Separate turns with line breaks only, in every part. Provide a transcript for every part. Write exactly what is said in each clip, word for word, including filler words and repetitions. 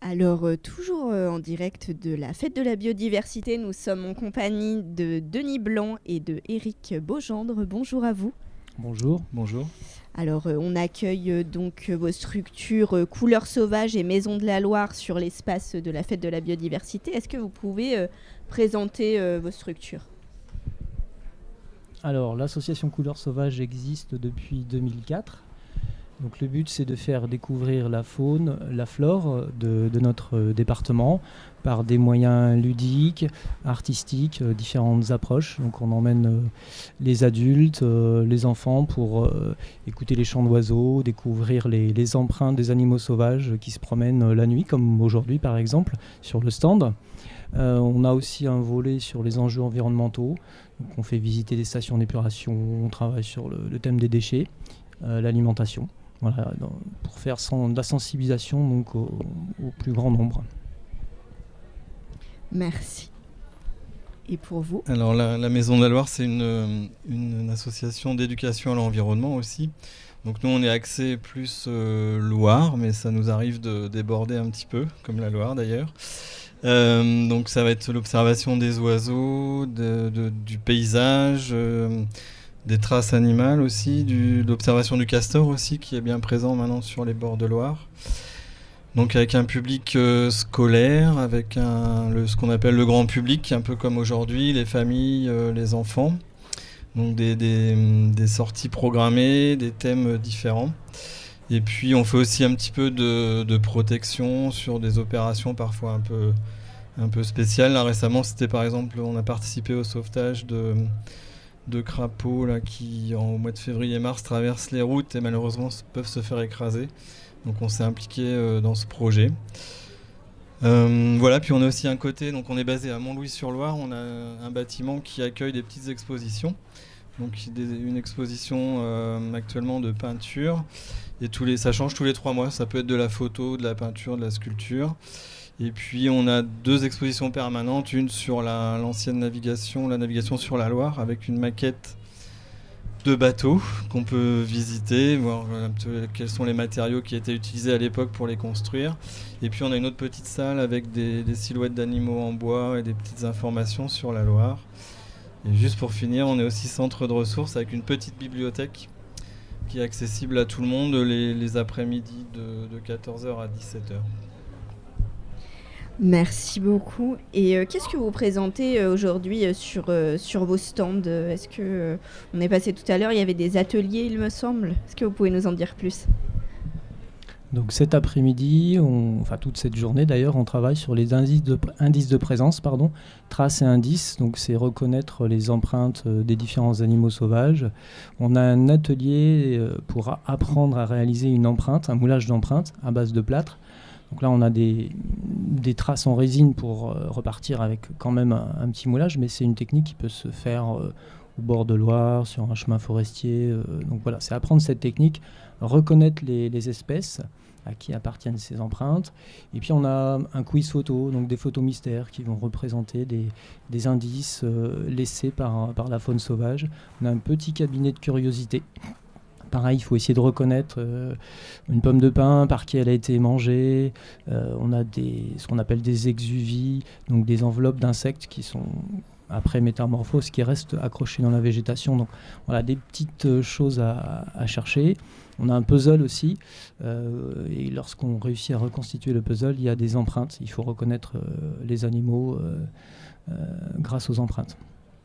Alors, euh, toujours euh, en direct de la fête de la biodiversité, nous sommes en compagnie de Denis Blanc et de Éric Beaugendre. Bonjour à vous.
Bonjour, bonjour.
Alors, euh, on accueille euh, donc euh, vos structures euh, Couleurs Sauvages et Maison de la Loire sur l'espace de la fête de la biodiversité. Est-ce que vous pouvez euh, présenter euh, vos structures ?
Alors, l'association Couleurs Sauvages existe depuis deux mille quatre. Donc, le but, c'est de faire découvrir la faune, la flore de, de notre département par des moyens ludiques, artistiques, euh, différentes approches. Donc, on emmène euh, les adultes, euh, les enfants pour euh, écouter les chants d'oiseaux, découvrir les, les empreintes des animaux sauvages qui se promènent euh, la nuit, comme aujourd'hui par exemple, sur le stand. Euh, on a aussi un volet sur les enjeux environnementaux. Donc, on fait visiter des stations d'épuration, on travaille sur le, le thème des déchets, euh, l'alimentation. Voilà, dans, pour faire son, de la sensibilisation donc, au, au plus grand nombre.
Merci. Et pour vous ?
Alors la, la Maison de la Loire, c'est une, une, une association d'éducation à l'environnement aussi. Donc nous, on est axé plus euh, Loire, mais ça nous arrive de déborder un petit peu, comme la Loire d'ailleurs. Euh, donc ça va être l'observation des oiseaux, de, de, du paysage, euh, des traces animales aussi, du, l'observation du castor aussi, qui est bien présent maintenant sur les bords de Loire. Donc avec un public euh, scolaire, avec un, le, ce qu'on appelle le grand public, un peu comme aujourd'hui, les familles, euh, les enfants. Donc des, des, des sorties programmées, des thèmes différents. Et puis on fait aussi un petit peu de, de protection sur des opérations parfois un peu, un peu spéciales. Là, récemment, c'était par exemple, on a participé au sauvetage de... de crapauds là, qui, en, au mois de février-mars, traversent les routes et malheureusement peuvent se faire écraser. Donc on s'est impliqué euh, dans ce projet. Euh, voilà, puis on a aussi un côté, donc on est basé à Montlouis-sur-Loire, on a un bâtiment qui accueille des petites expositions. Donc des, une exposition euh, actuellement de peinture, et tous les, ça change tous les trois mois, ça peut être de la photo, de la peinture, de la sculpture. Et puis on a deux expositions permanentes, une sur la, l'ancienne navigation, la navigation sur la Loire, avec une maquette de bateaux qu'on peut visiter, voir un peu quels sont les matériaux qui étaient utilisés à l'époque pour les construire. Et puis on a une autre petite salle avec des, des silhouettes d'animaux en bois et des petites informations sur la Loire. Et juste pour finir, on est aussi centre de ressources avec une petite bibliothèque qui est accessible à tout le monde les, les après-midi de, de quatorze heures à dix-sept heures.
Merci beaucoup. Et euh, qu'est-ce que vous présentez euh, aujourd'hui euh, sur, euh, sur vos stands ? Est-ce que, euh, on est passé tout à l'heure, il y avait des ateliers, il me semble. Est-ce que vous pouvez nous en dire plus ?
Donc cet après-midi, on, enfin toute cette journée d'ailleurs, on travaille sur les indices de, indices de présence, pardon, traces et indices. Donc c'est reconnaître les empreintes euh, des différents animaux sauvages. On a un atelier euh, pour a- apprendre à réaliser une empreinte, un moulage d'empreinte à base de plâtre. Donc là, on a des, des traces en résine pour euh, repartir avec quand même un, un petit moulage, mais c'est une technique qui peut se faire euh, au bord de Loire, sur un chemin forestier. Euh, donc voilà, c'est apprendre cette technique, reconnaître les, les espèces à qui appartiennent ces empreintes. Et puis on a un quiz photo, donc des photos mystères qui vont représenter des, des indices euh, laissés par, par la faune sauvage. On a un petit cabinet de curiosité. Pareil, il faut essayer de reconnaître euh, une pomme de pin, par qui elle a été mangée. Euh, on a des, ce qu'on appelle des exuvies, donc des enveloppes d'insectes qui sont après métamorphose, qui restent accrochées dans la végétation. Donc voilà, des petites choses à, à chercher. On a un puzzle aussi, euh, et lorsqu'on réussit à reconstituer le puzzle, il y a des empreintes. Il faut reconnaître euh, les animaux euh, euh, grâce aux empreintes.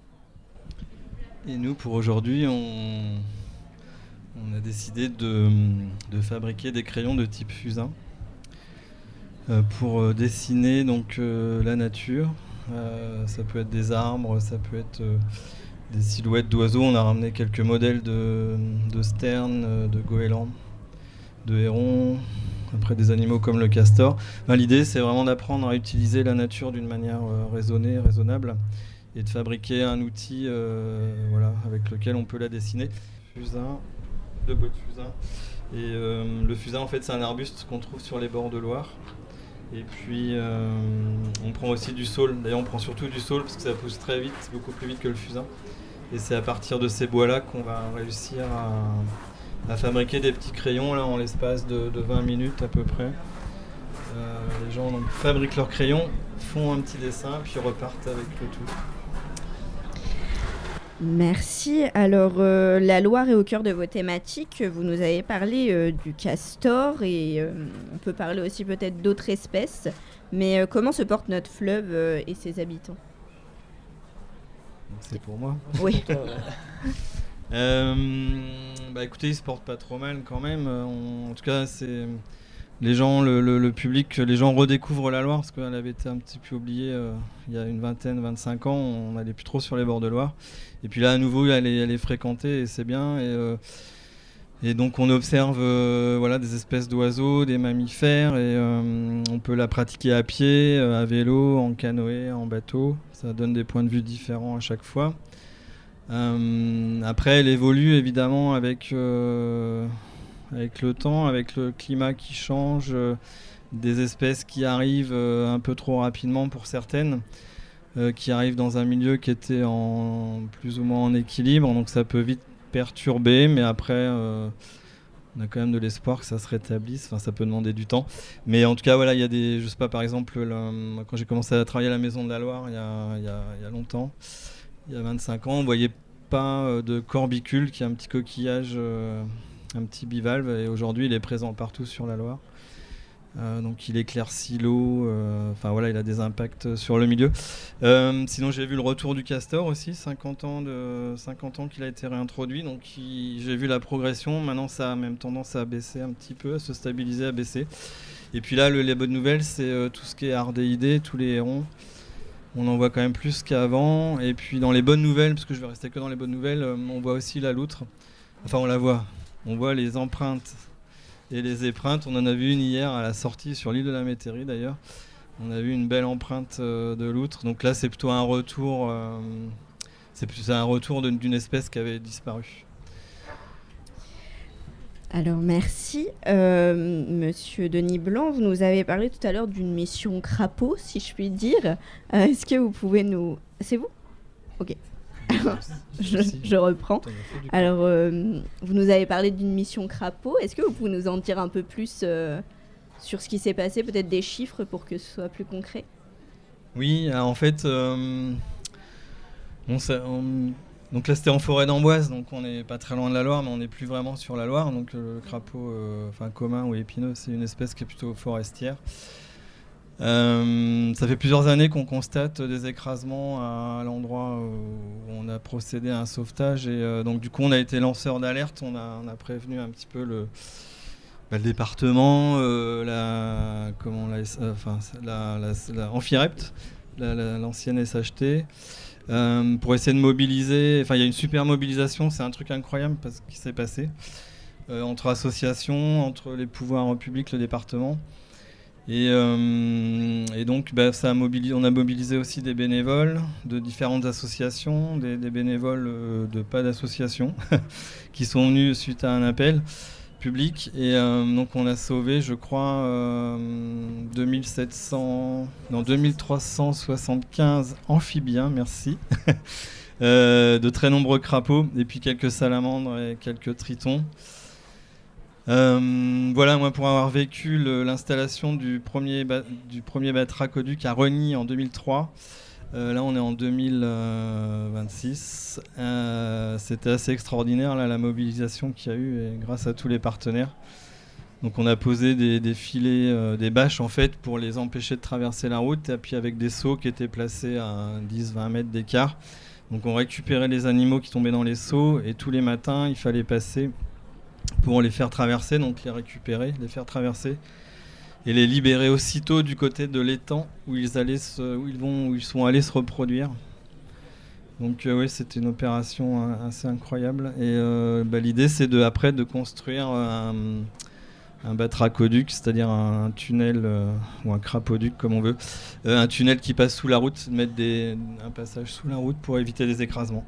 Et nous, pour aujourd'hui, on... On a décidé de, de fabriquer des crayons de type fusain euh, pour euh, dessiner donc, euh, la nature. Euh, ça peut être des arbres, ça peut être euh, des silhouettes d'oiseaux. On a ramené quelques modèles de, de sternes, euh, de goélands, de hérons, après des animaux comme le castor. Enfin, l'idée, c'est vraiment d'apprendre à utiliser la nature d'une manière euh, raisonnée, raisonnable, et de fabriquer un outil euh, voilà, avec lequel on peut la dessiner. Fusain. De bois de fusain. Et euh, le fusain, en fait, c'est un arbuste qu'on trouve sur les bords de Loire. Et puis, euh, on prend aussi du saule. D'ailleurs, on prend surtout du saule parce que ça pousse très vite, beaucoup plus vite que le fusain. Et c'est à partir de ces bois-là qu'on va réussir à, à fabriquer des petits crayons là, en l'espace de, de vingt minutes à peu près. Euh, les gens donc, fabriquent leurs crayons, font un petit dessin, puis repartent avec le tout.
Merci. Alors, euh, la Loire est au cœur de vos thématiques. Vous nous avez parlé euh, du castor et euh, on peut parler aussi peut-être d'autres espèces. Mais euh, comment se porte notre fleuve euh, et ses habitants ?
C'est pour moi.
Oui.
euh, bah écoutez, ils se portent pas trop mal quand même. On, en tout cas, c'est les gens, le, le, le public, les gens redécouvrent la Loire parce qu'elle avait été un petit peu oubliée euh, il y a une vingtaine, vingt-cinq ans. On n'allait plus trop sur les bords de Loire. Et puis là, à nouveau, elle est, elle est fréquentée et c'est bien. Et, euh, et donc, on observe euh, voilà, des espèces d'oiseaux, des mammifères. Et euh, on peut la pratiquer à pied, euh, à vélo, en canoë, en bateau. Ça donne des points de vue différents à chaque fois. Euh, après, elle évolue évidemment avec, euh, avec le temps, avec le climat qui change, euh, des espèces qui arrivent euh, un peu trop rapidement pour certaines. Euh, qui arrivent dans un milieu qui était en, plus ou moins en équilibre, donc ça peut vite perturber, mais après euh, on a quand même de l'espoir que ça se rétablisse, enfin ça peut demander du temps, mais en tout cas voilà, il y a des, je sais pas, par exemple là, quand j'ai commencé à travailler à la Maison de la Loire il y a, il y a, il y a longtemps, il y a vingt-cinq ans, on voyait pas euh, de corbicule, qui est un petit coquillage, euh, un petit bivalve, et aujourd'hui il est présent partout sur la Loire. Euh, donc il éclaircit l'eau, enfin euh, voilà, il a des impacts sur le milieu. Euh, sinon j'ai vu le retour du castor aussi, cinquante ans, de, cinquante ans qu'il a été réintroduit, donc il, j'ai vu la progression, maintenant ça a même tendance à baisser un petit peu, à se stabiliser, à baisser. Et puis là le, les bonnes nouvelles c'est euh, tout ce qui est ardéidés, tous les hérons, on en voit quand même plus qu'avant. Et puis dans les bonnes nouvelles, parce que je vais rester que dans les bonnes nouvelles, euh, on voit aussi la loutre, enfin on la voit, on voit les empreintes. Et les épreintes, on en a vu une hier à la sortie sur l'île de la Métairie d'ailleurs. On a vu une belle empreinte euh, de loutre. Donc là, c'est plutôt un retour, euh, c'est plutôt un retour de, d'une espèce qui avait disparu.
Alors merci. Euh, Monsieur Denis Blanc, vous nous avez parlé tout à l'heure d'une mission crapaud, si je puis dire. Euh, est-ce que vous pouvez nous... C'est vous ? Ok. je, je reprends. Alors, euh, vous nous avez parlé d'une mission crapaud. Est-ce que vous pouvez nous en dire un peu plus euh, sur ce qui s'est passé, peut-être des chiffres pour que ce soit plus concret ?
Oui, alors en fait, euh, on, on, donc là c'était en forêt d'Amboise, donc on n'est pas très loin de la Loire, mais on n'est plus vraiment sur la Loire. Donc le crapaud, euh, enfin commun ou épineux, c'est une espèce qui est plutôt forestière. Euh, ça fait plusieurs années qu'on constate des écrasements à, à l'endroit où on a procédé à un sauvetage et euh, donc du coup on a été lanceur d'alerte, on a, on a prévenu un petit peu le, bah, le département, euh, la, comment, la, euh, enfin, la, la, la Amphirept, la, la, l'ancienne S H T, euh, pour essayer de mobiliser. Enfin il y a une super mobilisation, c'est un truc incroyable parce qu'il s'est passé euh, entre associations, entre les pouvoirs publics, le département. Et, euh, et donc bah, ça a mobilisé, on a mobilisé aussi des bénévoles de différentes associations, des, des bénévoles euh, de pas d'association qui sont venus suite à un appel public et euh, donc on a sauvé je crois euh, deux mille sept cents, non, deux mille trois cent soixante-quinze amphibiens, merci, euh, de très nombreux crapauds et puis quelques salamandres et quelques tritons. Euh, voilà, moi pour avoir vécu le, l'installation du premier, ba- du premier batracoduc à Rogny en deux mille trois, euh, là on est en deux mille vingt-six, euh, c'était assez extraordinaire là, la mobilisation qu'il y a eu et grâce à tous les partenaires. Donc on a posé des, des filets, euh, des bâches en fait pour les empêcher de traverser la route et puis avec des seaux qui étaient placés à dix à vingt mètres d'écart. Donc on récupérait les animaux qui tombaient dans les seaux et tous les matins il fallait passer pour les faire traverser, donc les récupérer, les faire traverser et les libérer aussitôt du côté de l'étang où ils allaient se, où ils vont, où ils sont allés se reproduire. Donc euh, oui, c'était une opération euh, assez incroyable et euh, bah, l'idée c'est de après de construire un, un batracoduc, c'est-à-dire un, un tunnel euh, ou un crapauduc comme on veut, euh, un tunnel qui passe sous la route, mettre des, un passage sous la route pour éviter les écrasements.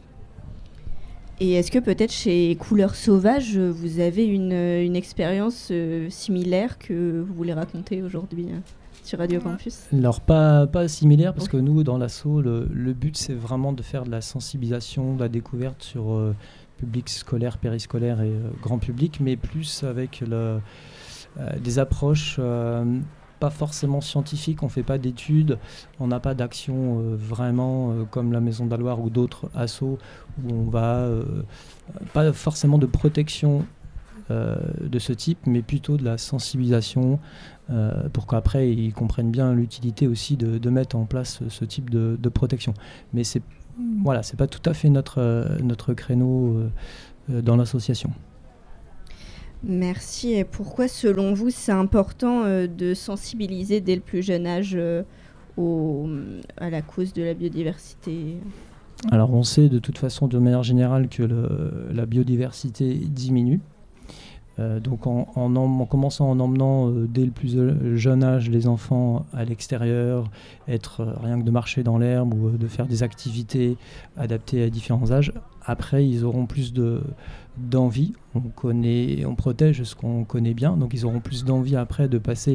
Et est-ce que peut-être chez Couleurs Sauvages, vous avez une, une expérience euh, similaire que vous voulez raconter aujourd'hui euh, sur Radio Campus ?
Alors pas, pas similaire parce
Oui.
que nous dans l'asso, le, le but c'est vraiment de faire de la sensibilisation, de la découverte sur euh, public scolaire, périscolaire et euh, grand public, mais plus avec le, euh, des approches euh, pas forcément scientifique, on ne fait pas d'études, on n'a pas d'action euh, vraiment euh, comme la Maison d'Aloire ou d'autres assos où on va, euh, pas forcément de protection euh, de ce type, mais plutôt de la sensibilisation euh, pour qu'après ils comprennent bien l'utilité aussi de, de mettre en place ce, ce type de, de protection. Mais c'est voilà, c'est pas tout à fait notre, euh, notre créneau euh, dans l'association.
Merci. Et pourquoi, selon vous, c'est important euh, de sensibiliser dès le plus jeune âge euh, au, à la cause de la biodiversité ?
Alors on sait de toute façon, de manière générale, que le, la biodiversité diminue. Euh, donc en, en, en commençant en emmenant euh, dès le plus jeune âge les enfants à l'extérieur, être euh, rien que de marcher dans l'herbe ou euh, de faire des activités adaptées à différents âges, après ils auront plus de, d'envie. On connaît, on protège ce qu'on connaît bien, donc ils auront plus d'envie après de passer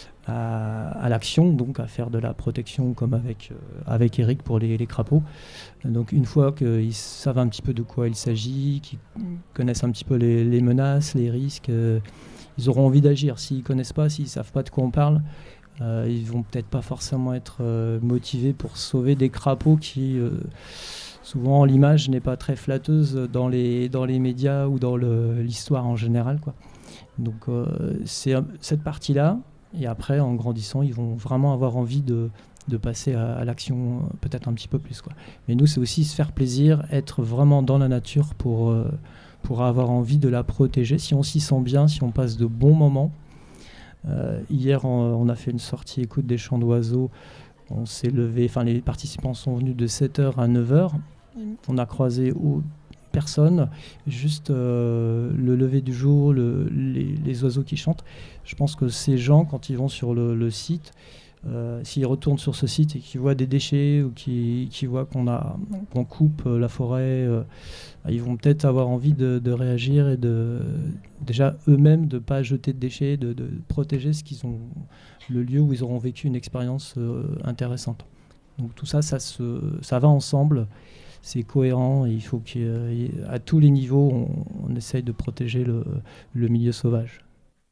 à, à l'action, donc à faire de la protection comme avec, euh, avec Eric pour les, les crapauds. Donc une fois qu'ils savent un petit peu de quoi il s'agit, qu'ils connaissent un petit peu les, les menaces, les risques, euh, ils auront envie d'agir. S'ils ne connaissent pas, s'ils ne savent pas de quoi on parle, euh, ils ne vont peut-être pas forcément être euh, motivés pour sauver des crapauds qui, euh, souvent l'image n'est pas très flatteuse dans les, dans les médias ou dans le, l'histoire en général, quoi. Donc euh, c'est cette partie-là, et après en grandissant, ils vont vraiment avoir envie de... de passer à, à l'action peut-être un petit peu plus, quoi. Mais nous, c'est aussi se faire plaisir, être vraiment dans la nature pour, euh, pour avoir envie de la protéger. Si on s'y sent bien, si on passe de bons moments. Euh, hier, on, on a fait une sortie écoute des chants d'oiseaux. On s'est levé, enfin les participants sont venus de sept heures à neuf heures. On a croisé où personne, juste euh, le lever du jour, le, les, les oiseaux qui chantent. Je pense que ces gens, quand ils vont sur le, le site, Euh, s'ils retournent sur ce site et qu'ils voient des déchets ou qu'ils, qu'ils voient qu'on, a, qu'on coupe euh, la forêt, euh, ils vont peut-être avoir envie de, de réagir et de, déjà eux-mêmes de ne pas jeter de déchets, de, de protéger ce qu'ils ont, le lieu où ils auront vécu une expérience euh, intéressante. Donc tout ça, ça, se, ça va ensemble, c'est cohérent, et il faut qu'à tous les niveaux, on, on essaye de protéger le, le milieu sauvage.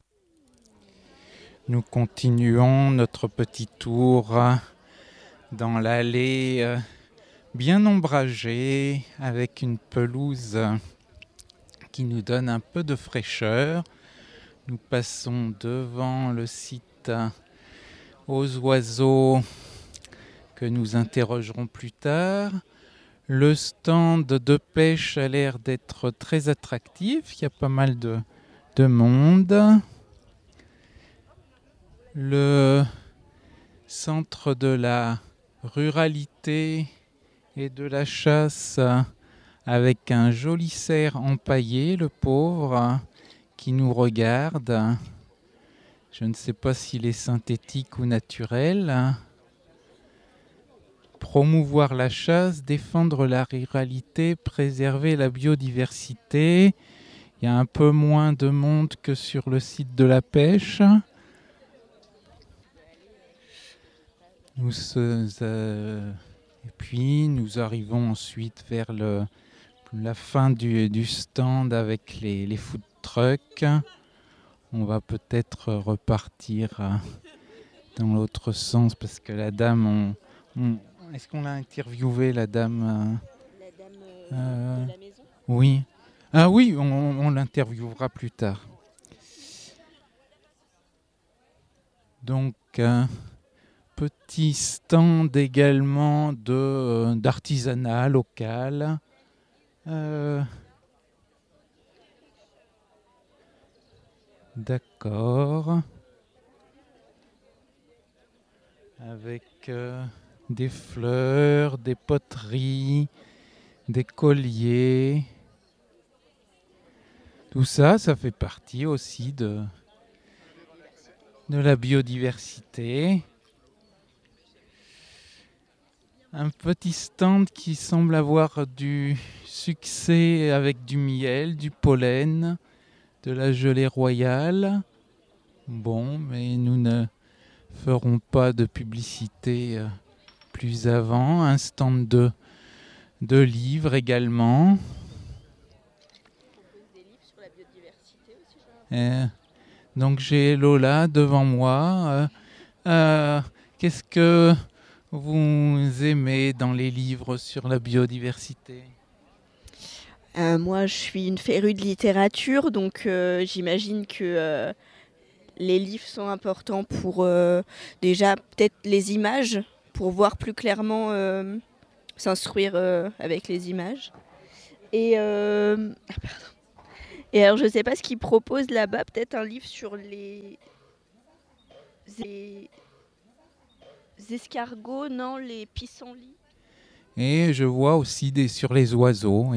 Nous continuons notre petit tour dans l'allée bien ombragée avec une pelouse qui nous donne un peu de fraîcheur. Nous passons devant le site aux oiseaux que nous interrogerons plus tard. Le stand de pêche a l'air d'être très attractif. Il y a pas mal de, de monde. Le centre de la ruralité et de la chasse avec un joli cerf empaillé, le pauvre, qui nous regarde. Je ne sais pas s'il est synthétique ou naturel. Promouvoir la chasse, défendre la ruralité, préserver la biodiversité. Il y a un peu moins de monde que sur le site de la pêche. Nous, euh, et puis nous arrivons ensuite vers le, la fin du, du stand avec les, les food trucks. On va peut-être repartir dans l'autre sens parce que la dame, on, on, est-ce qu'on l'a interviewé, la dame euh,
La dame
euh,
de la maison ?
Oui. Ah oui, on, on l'interviewera plus tard. Donc... Euh, petit stand également de, euh, d'artisanat local. Euh, d'accord. Avec euh, des fleurs, des poteries, des colliers. Tout ça, ça fait partie aussi de, de la biodiversité. Un petit stand qui semble avoir du succès avec du miel, du pollen, de la gelée royale. Bon, mais nous ne ferons pas de publicité plus avant. Un stand de, de livres également.
On propose des livres sur la biodiversité aussi,
euh, Donc j'ai Lola devant moi. Euh, Euh, qu'est-ce que vous aimez dans les livres sur la biodiversité ?
Euh, moi, je suis une férue de littérature, donc euh, j'imagine que euh, les livres sont importants pour euh, déjà peut-être les images, pour voir plus clairement, euh, s'instruire euh, avec les images. Et, euh, ah, pardon. Et alors, je ne sais pas ce qu'ils proposent là-bas, peut-être un livre sur les, les escargots, non, les pissenlits.
Et je vois aussi des, sur les oiseaux.